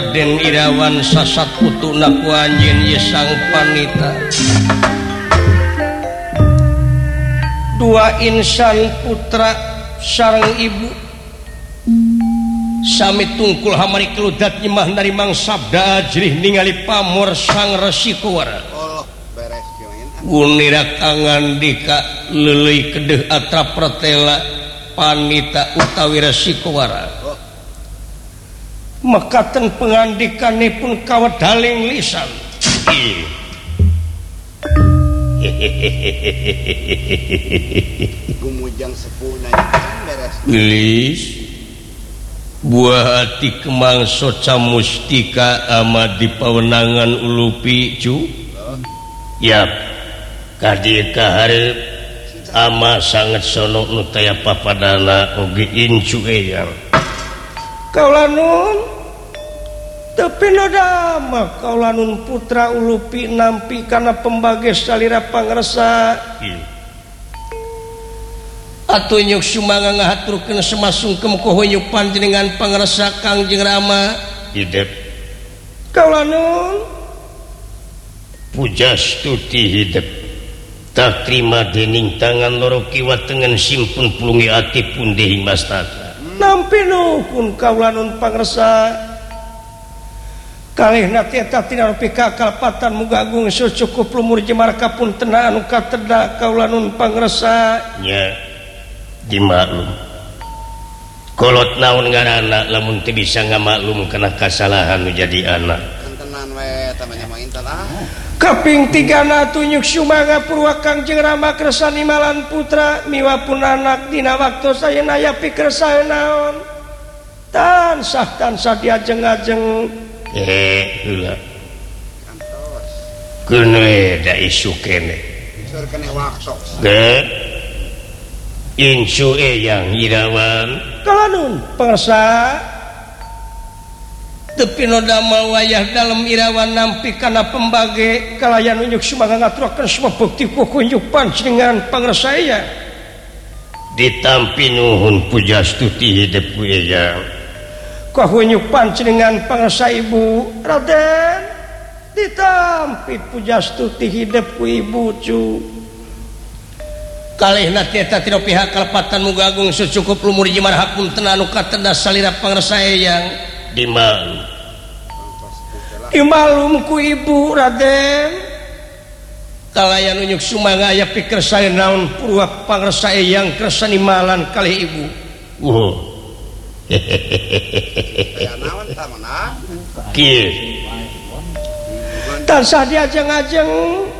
Den Irawan sasat putuna ku anjeun ye sang panita. Dua insan putra sareng ibu sami tungkul hamari keludat nyemah narimang sabda ajrih ningali pamor sang Resi Kowara. Gunira kangandika leuleuy kedeh atra pratela panita utawi Resi Kowara. Mekaten pengandikanipun kawedaling lisan. Gumujang sepuh nanyakan beres. Gelis buah hati kemangso camustika ama di pawenangan ulupi cu. Yap kadi kaharep ama sangat sono nu taya papadana oge incu eyang. Kaulanun tapi nodama kaulanun putra ulupi nampi kana pembages salira pangresa. Atuh nyuk sumanga ngahaturkeun semasungkem kohonyuk panjenengan pangresa Kangjeng Rama. Hidup kaulanun pujastuti hidup tak terima dening tangan loro kiwa tengen simpun pulungi ati pun dehi mastaka. Nampi nuhun kaulanun pangresa kalihna tieta tina nepi ka kalpatan muga agung sucukup lumur jemar kapuntenna anu kateda kaulanun pangresa. Nya dimaklum kolot naon ngaranna lamun teu bisa ngamaklum kana kasalahan nu jadi anak. Kantenan we tamanya mah intan Kaping 3 tunyuk sumanga purwa Kangjeng Rama kersa nimalan putra miwapun anak dina waktu sayeuna aya pikersa naon tansah diajeng-ajeng heula kantos keun we da isu kene sur kene waktu ge insu eyang Irawan kalanun pangresa tepi nodama wayah dalam Irawan nampi kana pembage kalayan unyuk sumanga ngaturakeun semua bukti kukunjuk panjenengan pangresa ya ditampi nuhun pujastuti hidup ku eyang kuhunyuk panjenengan pangresa ibu Raden ditampi pujastuti hidup ku ibu cu kalihna tieta tina pihak kalpatan muga agung sucukup lumur jemar hapuntenna anu kateda salira pangresa eyang dimalum ku ibu Raden kalayan unyuk sumanga aya pikersa naon purwa pangresa eyang kersa nimalan kalih ibu. ya naon ta mana Kieu tansah diajeng-ajeng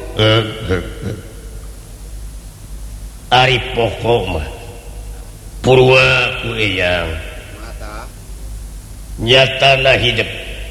ari pokok mah purwa ku eyang mata nyatana hidup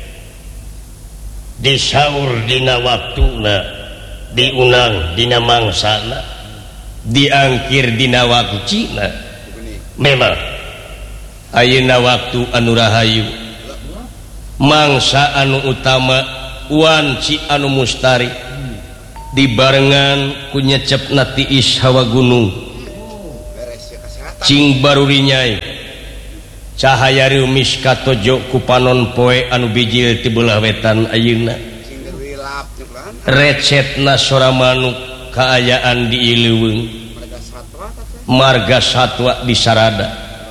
disaur dina waktuna diunang dina mangsana diangkir dina wakucina. Memang ayeuna waktu anu rahayu mangsa anu utama wanci anu mustari dibarengan ku nyecepna tiis hawa gunung beres ya kesehatan cing baruri nyai cahaya reumis katojo ku panon poe anu bijil ti beulah wetan ayeuna sing gerilap nyukran recetna sora manuk kaayaan di Ileuweung mereka satwa teh marga satwa di Sarada.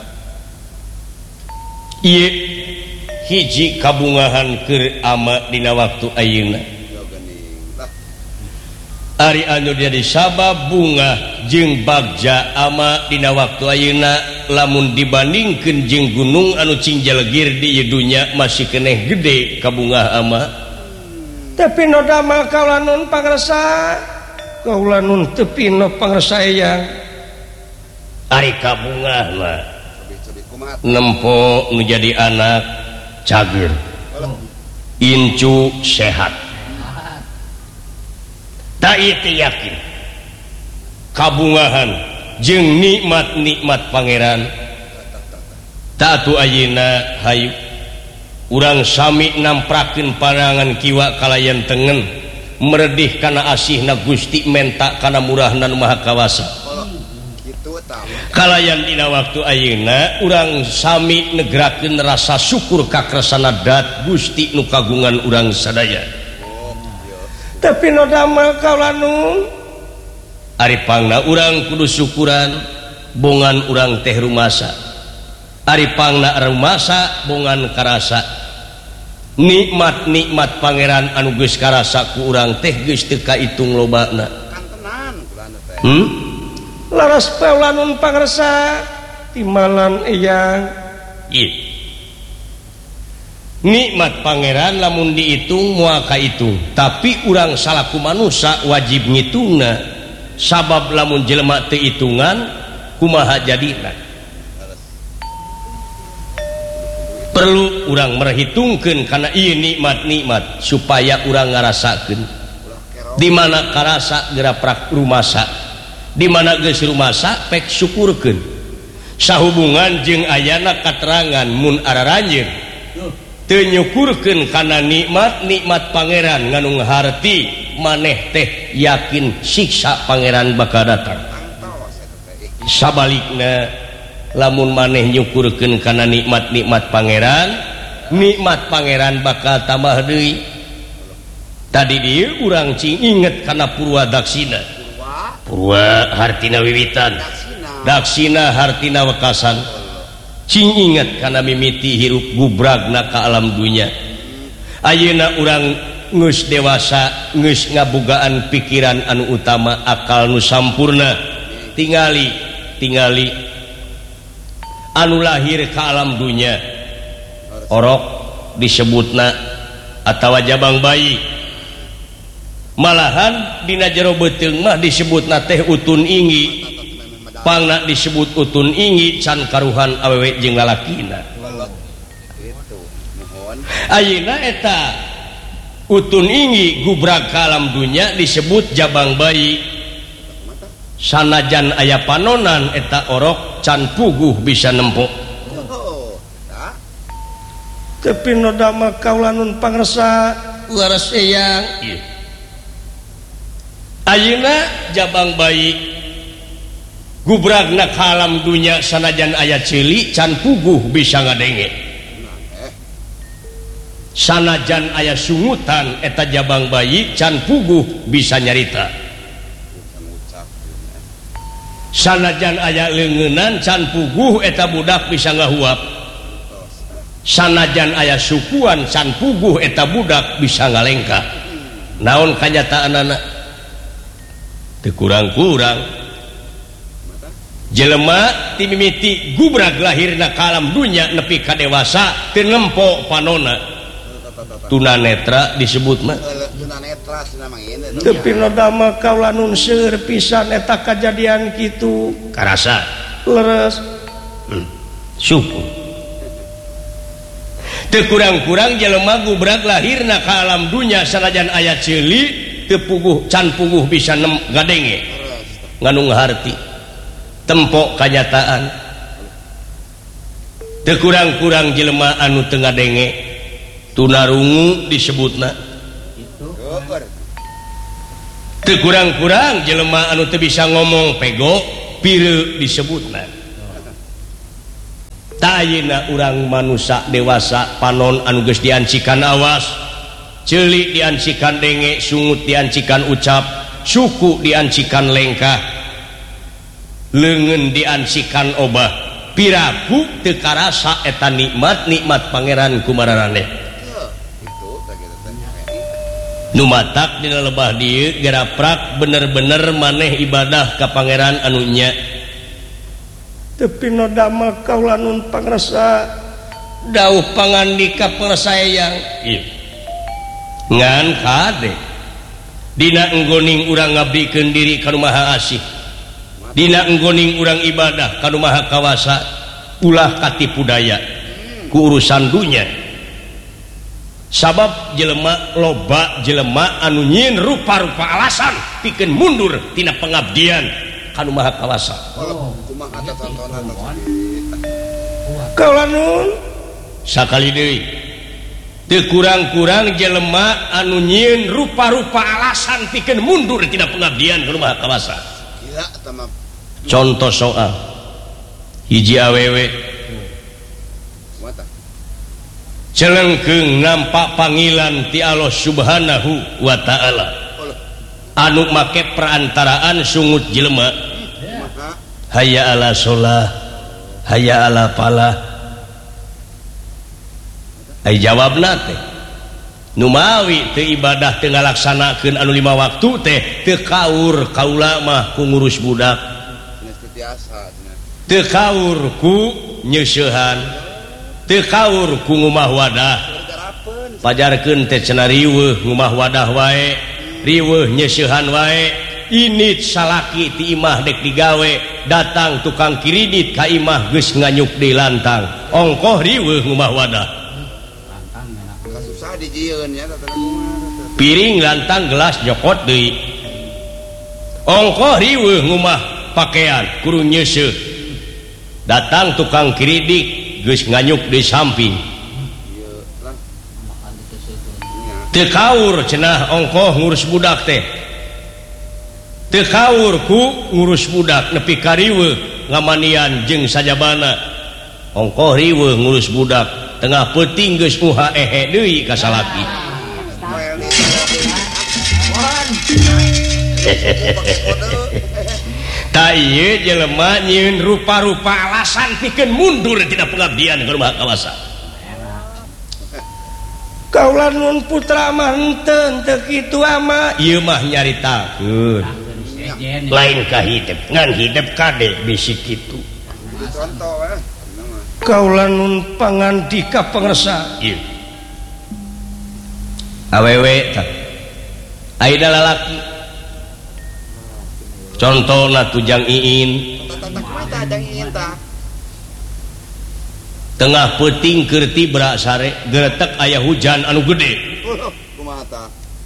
Ieu hiji kabungahan keur ama dina waktu ayeuna yo geuning lah ari anu jadi sabab bunga jeung bagja ama dina waktu ayeuna lamun dibandingkeun jeung gunung anu cing jalegir di ieu dunya masih keneh gede kabunga ama. Tapi nodama kaulanun pangresa kaulanun tepino pangresa eyang ari kabunga mah lebih kumat nempo nu jadi anak cager incu sehat tak itu yakin kabungahan jeung nikmat-nikmat pangeran tak atuh ayeuna hayu urang sami namprakeun panangan kiwa kalayan tengen meredih kana asihna Gusti menta kana murahna nu maha kawasa gitu tah kalayan dina waktu ayeuna urang sami negrakeun rasa syukur ka kresana dat Gusti nu kagungan urang sadaya. Tapi no damel kaula nun ari pangna urang kudu syukuran bongan urang teh rumasa. Ari pangna rumasa bongan karasa. Nikmat-nikmat pangeran anu geus karasa ku urang teh geus teu kaitung lobana. Kantenan kulana teh. Laras paulanun pangresa timalan eyang. Ieu. Nikmat pangeran lamun diitung moal kaitung, tapi urang salaku manusia wajib ngitungna. Sabab lamun jelema teu itungan kumaha jadina. Perlu urang merhitungkeun kana ieu nikmat-nikmat supaya urang ngarasakeun di mana karasa geraprak rumasa, di mana geus rumasa pek syukurkeun. Sahubungan jeung ayana katerangan mun araranjeun teu nyukurkeun kana nikmat-nikmat pangeran nganu harti maneh teh yakin siksa pangeran bakal datang. Sabalikna lamun maneh nyukurkeun kana nikmat-nikmat pangeran, nikmat pangeran bakal tambah deui. Tadi dieu urang cing inget kana Purwa Daksina. Purwa hartina wiwitan, Daksina hartina wekasan. Cing inget kana mimiti hirup gubragna ka alam dunya. Ayeuna urang geus dewasa, geus ngabogaan pikiran anu utama, akal nu sampurna. Tingali anu lahir ke alam dunya orok disebutna atawa jabang bayi, malahan dina jero beuteung mah disebutna teh utun inggi, pangna disebut utun inggi can karuhan awewe jeung lalakina. Ayeuna eta utun inggi gubrag ka alam dunya disebut jabang bayi. Sanajan aya panonan eta orok can puguh bisa nempok. Tapi no dama kaulanun pangresa laras eyang. Ayeuna jabang bayi gubragna ka alam dunya sanajan aya ceuli can puguh bisa ngadenge. Sanajan aya sungutan eta jabang bayi can puguh bisa nyarita. Sanajan aya leungeunnan can puguh eta budak bisa ngahuap. Sanajan aya sukuan can puguh eta budak bisa ngalengkah. Naon kanyataanna? Teu kurang-kurang jelema ti mimiti gubrag lahirna ka alam dunya nepi ka dewasa teu nempo panonna. Tunanetra disebut mah. Tunanetra cenah mangin. Tapi no dama kaulanun seueur pisan eta kajadian kitu. Karasa leres. Syukur. Teu kurang-kurang jelema gubrag lahirna ka alam dunya sanajan aya ceuli teu puguh can puguh bisa gadenge. Nganu ngaharti. Tempo kanyataan. Teu kurang-kurang jelema anu teu ngadenge tunarungu disebutna. Teu kurang-kurang jelema anu teu bisa ngomong pego pireu disebutna. Ta ayeuna urang manusia dewasa panon anu geus diancikan awas, ceuli diancikan denge, sungut diancikan ucap, suku diancikan lengkah, leungeun diancikan obah, piraku teu karasa eta nikmat-nikmat pangeran kumaraneh. Numatak dina lebah dieu geraprak bener-bener maneh ibadah ka pangeran anu nya. Tapi no dama kaulanun pangresa dawuh pangandika pangresa eyang. Ieu ngan kade dina enggoning urang ngabdikeun diri ka Maha Asih, dina enggoning urang ibadah ka Maha Kawasa, ulah katipu daya ku urusan dunya. Sabab jelema loba jelema anu nyieun rupa-rupa alasan pikeun mundur tina pengabdian ka Maha Kawasa. Kumaha eta tontonan kaulanun sakali deui teu kurang-kurang jelema anu nyieun rupa-rupa alasan pikeun mundur tina pengabdian ka Maha Kawasa. Gila eta mah. Contoh soal hiji awewe Kumaha tah? celengkeung nampak panggilan ti Allah Subhanahu wa ta'ala anu make perantaraan sungut jelema Kumaha? hayya ala sholah hayya ala falah ai jawabna teh nu mawi teu ibadah teu ngalaksanakeun anu 5 waktu teh teu kaur kaula mah ku ngurus budak Cenah titiasa cenah. teu kaur ku nyeusehan teu kaur ku ngumah wadah Garapeun. pajarkeun teh cenah riweuh ngumah wadah wae riweuh nyeusehan wae init salaki ti imah dek digawe datang tukang kiridit ka imah geus nganyuk di lantang ongkoh riweuh ngumah wadah Kasusah dijieun nya tah kumaha. piring lantang gelas jokot deui ongkoh riweuh ngumah pakaian kudu nyeuseuh datang tukang kiridit geus nganyuk di samping Ieu lah. teu kaur cenah ongkoh ngurus budak teh teu kaur ku ngurus budak nepi ka riweuh ngamanian jeung sajabana ongkoh riweuh ngurus budak tengah peuting geus uha ehe deui ka salaki Moel ni ta ieu jelema nyieun rupa-rupa alasan pikeun mundur tina pengabdian ka rumah kawasa kaula nun putra mah henteu teu kitu ama ieu mah nyaritakeun lain ka hidup ngan hidup kade bisi kitu contoh we. kaula nun pangandika pangresa ieu awewe tah ayeuna lalaki contohna tujang iin Tata kumaha tah jang iin tah? tengah peuting keur tibra sare geretek aya hujan anu gede Kumaha tah?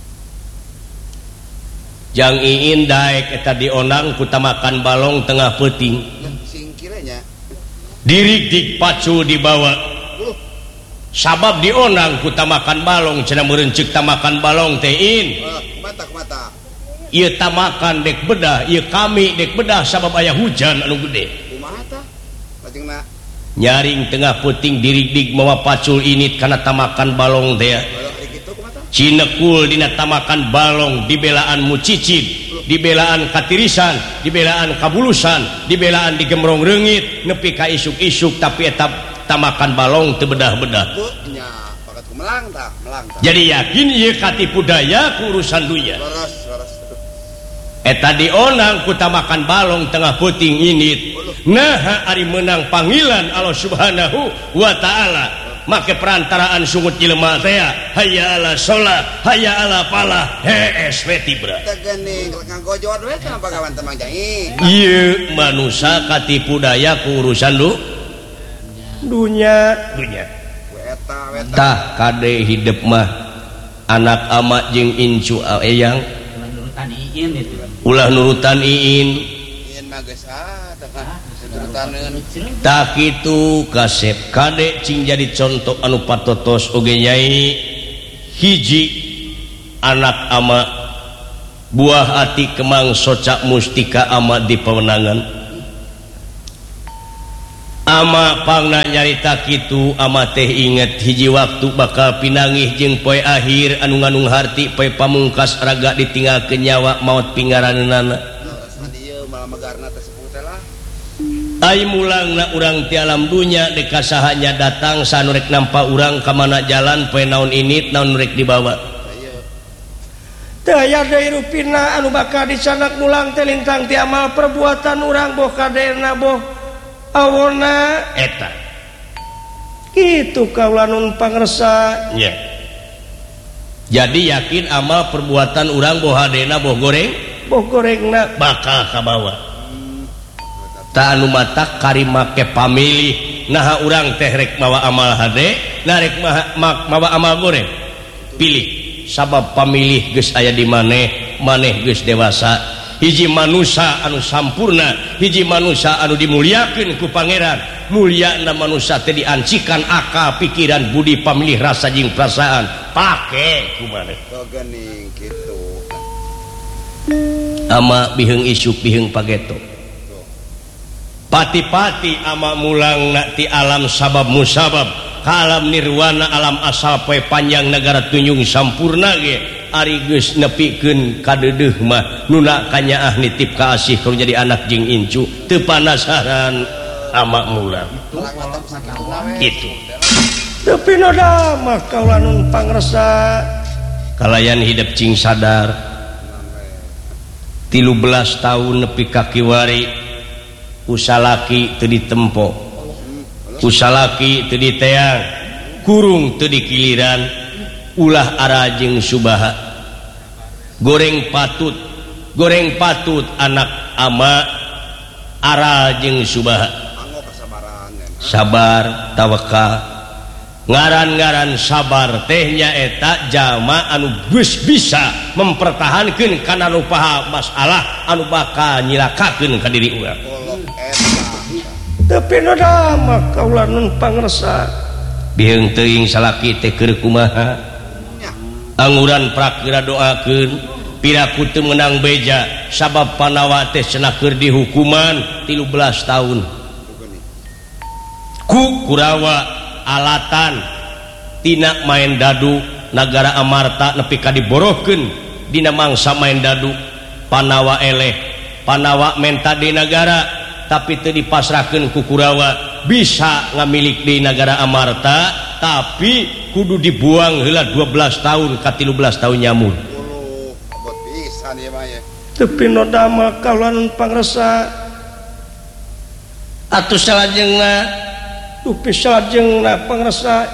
jang iin daek eta dionang ku tamakan balong tengah peuting Singkir nya. dirig pacu dibawa sabab dionang ku tamakan balong cenah meureun ceuk tamakan balong teh in Kumaha tah kumaha tah? ieu tamakan dek bedah ieu kami dek bedah sabab aya hujan anu gede Kumaha tah? Lajengna nyaring tengah peuting dirig mawa pacul init kana tamakan balong teh kalau ari kitu kumaha tah? cinekul dina tamakan balong dibelaan mucicid dibelaan katirisan dibelaan kabulusan dibelaan digemrong reungit nepi ka isuk-isuk tapi eta tamakan balong teu bedah-bedah Bu nya pakat ku melang tah, melang tah. jadi yakin ieu katipu daya ku urusan dunya Leres. eta dionang ku tamakan balong tengah peuting init nah ari meunang panggilan Allah Subhanahu wa ta'ala make perantaraan sungut jelema teh hayya ala sholah hayya ala falah hees we tibra Teh geuning ngagojot we tah pagawan teh Mang Jai. ieu manusia katipu daya ku urusan dunya We eta tah kade hidup mah anak ama jeung incu eyang ulah nurutan iin iin mah geus tah nurutaneun. tak kitu kasep kade cing jadi contoh anu patotos oge nyai hiji anak ama buah hati kemang socak mustika ama di pemenangan ama pangna nyarita kitu ama teh inget hiji waktu bakal pinangih jeung poe akhir anu nganung harti poe pamungkas raga ditinggalkeun nyawa maot pingaranana Dieu malah megarna teh sepuh teh lah. ai mulangna urang ti alam dunya dek kasahanya datang sanurek nampa urang ka mana jalan poe naon init naon rek dibawa teu aya deui rupina anu bakal disanak mulang teh lintang ti amal perbuatan urang boh kadena boh awona eta kitu kaula nun pangresa nya jadi yakin amal perbuatan urang boh hadena boh gorengna bakal kabawa ta anu mata kari make pamilih naha urang teh rek mawa amal hade narek mawa amal goreng pilih sabab pamilih geus aya di maneh geus dewasa hiji manusia anu sampurna hiji manusia anu dimuliakeun ku pangeran mulyana manusia teh diancikan akal pikiran budi pamilih rasa jeung perasaan pake kumaha Teu geuning kitu. ama biheung isuk biheung pageto pati-pati ama mulang ti alam sabab musabab alam nirwana alam asal poe panjang negara tunjung sampurna ge ari geus nepikeun kadeudeung mah nuna kanyaah nitip ka asih kalau jadi anak jeung incu teu panasaran ama mulang kitu tapi noda mah kaula nun pangresa kalayan hidup cing sadar 13 tahun nepi ka kiwari usalaki teu ditempo usalaki teu diteang kurung teu dikiliran ulah ara jeung subaha goreng patut anak ama ara jeung subaha sabar tawakal ngaran-ngaran sabar tehnya eta jalma anu geus bisa mempertahankeun kana nu paha masalah anu bakal nyilakakeun ka diri urang tapi noda mah kaula nun pangresa biheung teuing salaki teh keur kumaha anguran prakira doakeun piraku teu meunang beja sabab panawa teh cenah keur dihukuman 13 tahun ku Kurawa alatan tina main dadu nagara Amarta nepi ka diborohkeun dina mangsa main dadu panawa eleh panawa menta di negara tapi teu dipasrahkeun ku Kurawa bisa ngamilik di negara Amarta tapi kudu dibuang heula 12 tahun ka 13 tahun nyamun abot pisan ieu mah ya tapi noda mah kaula nun pangresa atuh salajengna dupi salajengna pangresa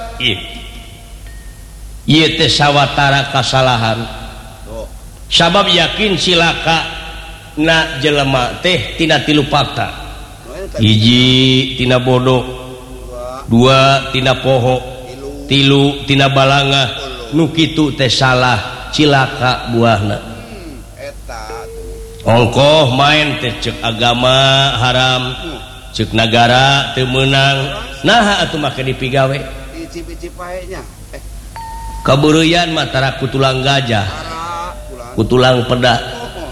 ieu teh sawatara kasalahan sabab yakin cilaka na jelema teh tina 3 fakta 1 tina bodoh 2 tina poho 3 tina balangah nu kitu teh salah cilaka buahna eta ongkoh main teh ceuk agama haram ceuk nagara teu meunang naha atuh make dipigawe icip-icip pae nya kabeureuyan mah tara ku tulang gajah ku tulang peda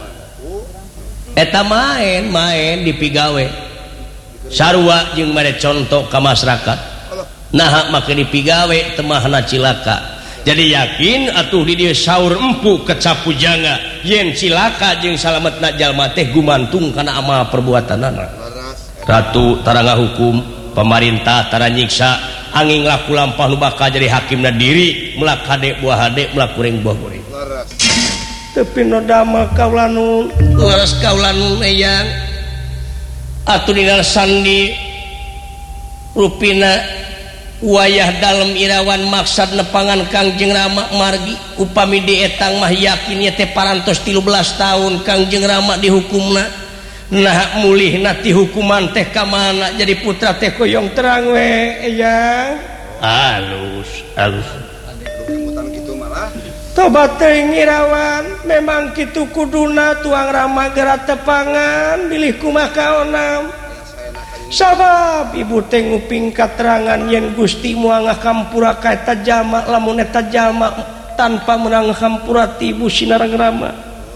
eta main dipigawe sarua jeung mere contoh ka masyarakat naha make dipigawe teu mahna cilaka jadi yakin atuh di dieu saur empu kecapu janga yen cilaka jeung salametna jalma teh gumantung kana amal perbuatanana ratu tara ngahukum pemerintah tara nyiksa angin laku lampah nu bakal jadi hakimna diri melak hade buah hade melak goreng buah goreng tapi noda mah kaula nu leres kaula nu eyang atuh dina sandi rupina wayah dalem irawan maksad nepangan Kangjeng Rama margi upami dietang mah yakin ye teh parantos 13 tahun Kangjeng Rama dihukumna nah mulih nati hukuman teh kamana jadi putra teh koyong terang we eyang halus mutan kitu malah tobat teuing irawan memang kitu kuduna tuang Rama geura tepangan bilih kumaha kaonam sabab ibu teh nguping katerangan yen Gusti moal ngahampura ka eta jalma lamun eta jalma tanpa meunang ngahampura ti ibu Sinareng Rama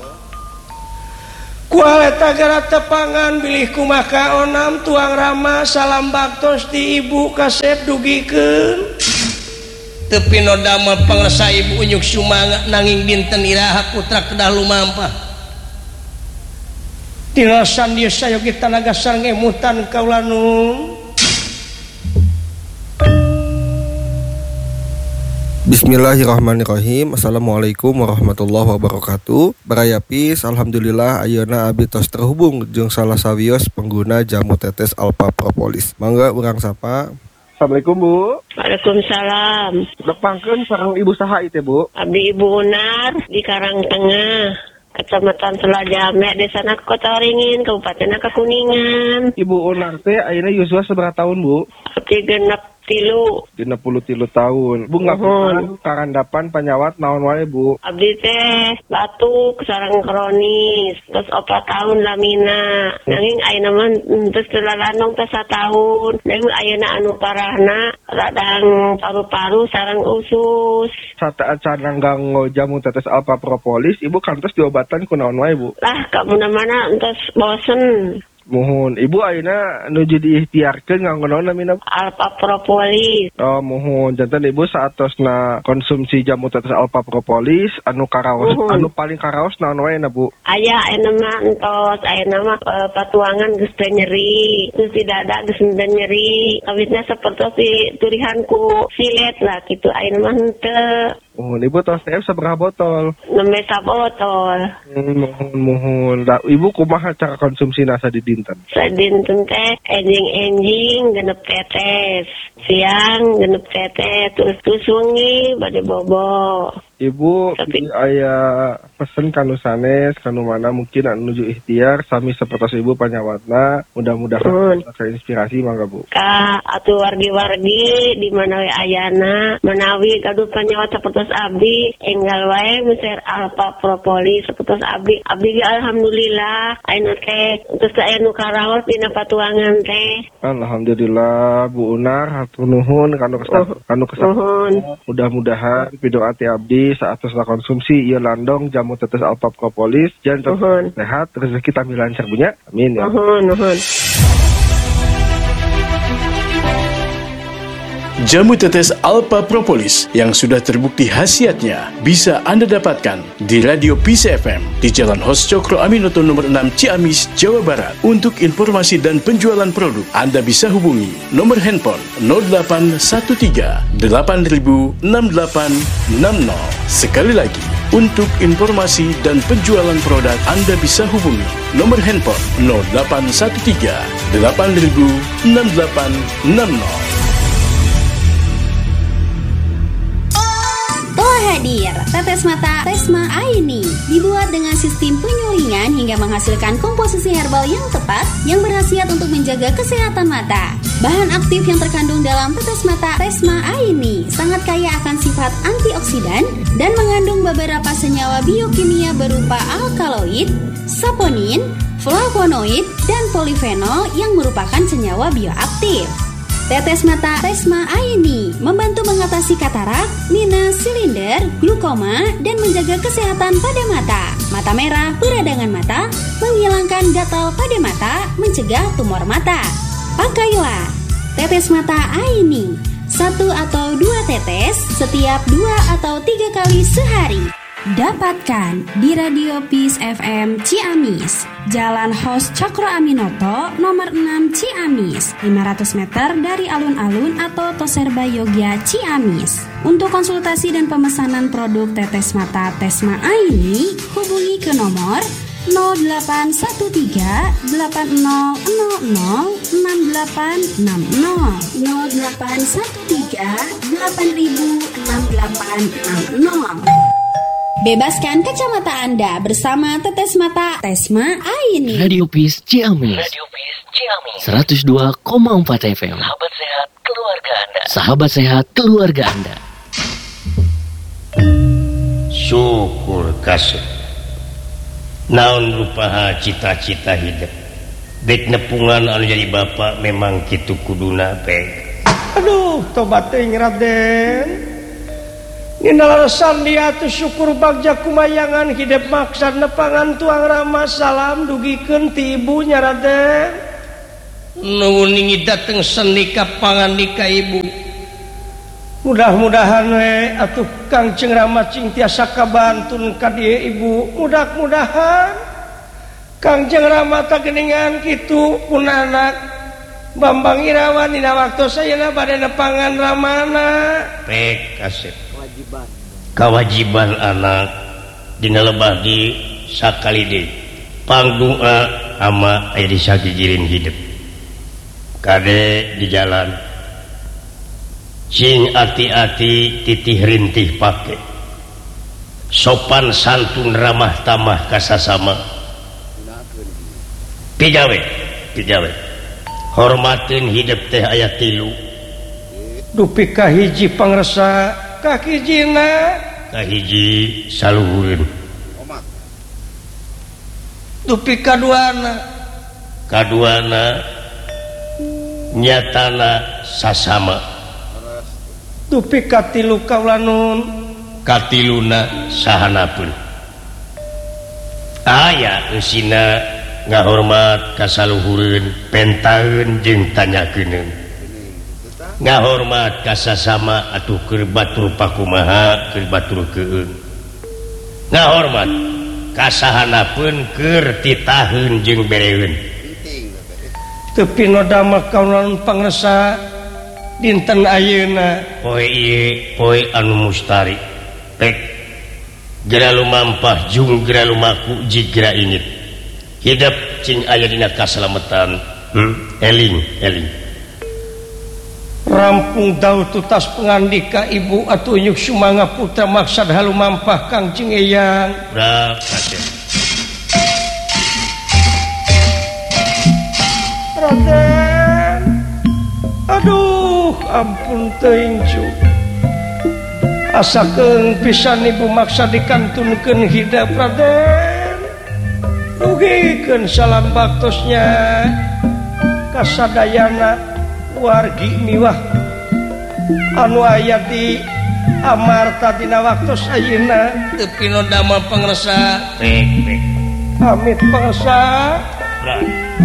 kualeta gara tepangan bilih kumaha kaonam tuang Rama salam baktos ti ibu kasep dugikeun tepi noda mah pangresa ibu unyuk sumanga nanging dinten iraha putra kedah lumampah dina sandieu sayogi tanaga sangemutan kaula nu Bismillahirrahmanirrahim. Assalamualaikum warahmatullahi wabarakatuh. Barayapis, alhamdulillah ayeuna abdi tos terhubung jeung salah sawios pengguna jamu tetes Alpha Propolis. Mangga urang sapa. Assalamualaikum Bu. Waalaikumsalam. Depangkeun sareng ibu saha ieu Bu? Abdi Ibu Unar di Karangtengah, Kecamatan Selajame, Desa Kota Waringin, Kabupaten Kuningan. Ibu Unar teh ayeuna yuswa sabaraha tahun Bu? Abdi genep 33 tahun. Bu ngapunten karandapan panyawat naon wae Bu? Abdi teh batuk sareng kronis, terus 4 tahun lamina. Nanging ayeuna mah terus telalanong teh 1 tahun. Nanging ayeuna anu parahna radang paru-paru sareng usus. Saat nganggo jamu tetes Alpha Propolis, Ibu kantos diobatan ku naon wae Bu? Lah ka mana-mana entos bosen. Muhun. Ibu ayeuna nuju diikhtiarkeun nganggo naon namina? Alpha Propolis. Oh, muhun. Janten Ibu saatosna konsumsi jamu tetes Alpha Propolis anu karaos, anu paling karaos naon wae na, Bu? Aya ayeuna mah entos, ayeuna mah patuangan geus teu nyeri, terus di dada geus teu nyeri. Kawitna sapertos turihanku silet lah kitu ayeuna mah henteu. Muhun. Ibu tos teh sabaraha botol? 6 sabotol. Muhun. Da, Ibu kumaha cara konsumsi nasa di dinten? Sadinten teh enjing genep tetes, siang genep tetes, terus wengi bade bobo. Ibu aya pesen kanu sanes kanu mana mungkin anu nuju ikhtiar sami sapertos Ibu panyawatna mudah-mudahan inspirasi mangga Bu. Ka atuh wargi-wargi di mana we ayana menawi gaduh panyawat sapertos abdi enggal wae meser Alpha Propolis sapertos abdi ge alhamdulillah ayeuna teh terus aya nu karaos dina patuangan teh. Alhamdulillah Bu Unar hatur nuhun kanu kesah. Mudah-mudahan pidoa ti abdi saat setelah konsumsi ieu landong jamu tetes Alpha Propolis janten sehat rezeki tamih lancar punya. Amin ya. Nuhun. Jamu tetes Alpha Propolis yang sudah terbukti khasiatnya bisa Anda dapatkan di Radio Peace FM di Jalan Hos Cokro Aminoto nomor 6 Ciamis, Jawa Barat. Untuk informasi dan penjualan produk, Anda bisa hubungi nomor handphone 0813 8000 6860. Sekali lagi, untuk informasi dan penjualan produk, Anda bisa hubungi nomor handphone 0813 8000 6860. Hadir, tetes mata Tesma Aini dibuat dengan sistem penyulingan hingga menghasilkan komposisi herbal yang tepat yang berkhasiat untuk menjaga kesehatan mata. Bahan aktif yang terkandung dalam tetes mata Tesma Aini sangat kaya akan sifat antioksidan dan mengandung beberapa senyawa biokimia berupa alkaloid, saponin, flavonoid, dan polifenol yang merupakan senyawa bioaktif. Tetes mata Tesma Aini membantu mengatasi katarak, minus, silinder, glukoma, dan menjaga kesehatan pada mata. Mata merah, peradangan mata, menghilangkan gatal pada mata, mencegah tumor mata. Pakailah tetes mata Aini 1 atau 2 tetes setiap 2 atau 3 kali sehari. Dapatkan di Radio Peace FM Ciamis, Jalan Hos Cokro Aminoto, nomor 6 Ciamis, 500 meter dari alun-alun atau Toserba Yogya Ciamis. Untuk konsultasi dan pemesanan produk tetes mata Tesma Aini, hubungi ke nomor 0813 8000 6860 0813 8000 6860. Bebaskan kacamata Anda bersama tetes mata Tesma Aini. Radio Peace Ciamis. 102,4 FM. Sahabat sehat keluarga Anda. Sahabat sehat keluarga Anda. Syukur kasih. Naon rupaha cita-cita hidup. Dek nepungan anu jadi bapak memang kitu kuduna peg. Aduh, tobat teh Raden. Ninalasan dia tu syukur bagja kumayangan hidup maksad nepangan tuang ramah salam dugikeun ti ibunya Raden. Nuhun ningi dateng seni kapangan di ka ibu. Mudah-mudahan we atuh Kang Ceng Rama cing tiasa kabantun ka dieu ibu. Mudah-mudahan Kang Ceng Rama teh geuningan kitu pun anak Bambang Irawan dina waktu sayeuna bade nepangan ramana. Pek kasep. Kewajiban anak dina lebah di sakali deui pangdoa ama aya di sagijirin hidup kade di jalan cing ati-ati titih rintih pake sopan santun ramah tamah kasasama pijawe hormatin hidup teh aya 3 dupi kahiji pangresa kahijina kahiji saluhureun dupi kaduana nyatana sasama dupi katilu kaulanun katiluna sahanapeun aya eusina ngahormat kasaluhureun pentaeun jeung tanyakeun ngahormat kasasama atuh keur batur pakumaha keur batur keun ngahormat kasahanapeun keur titaheun jeung bereun teu pinodama kaunaon pangresa dinten ayeuna poe ieu poe anu mustari tek geura lumampah jung geura lumaku jigra ingit hidup cing aya dina kasalametan eling rampung daud tutas pengandika ibu atuh nyuk sumangga putra maksad halumampah kang cing eyang Raden aduh ampun teuing cu asakeun pisan ibu maksa dikantunkeun hidap Raden rugikeun salam baktosnya kasadayana wargi miwah anu aya di amarta dina waktos ayeuna teu pinodama pangresa pek pamit pangresa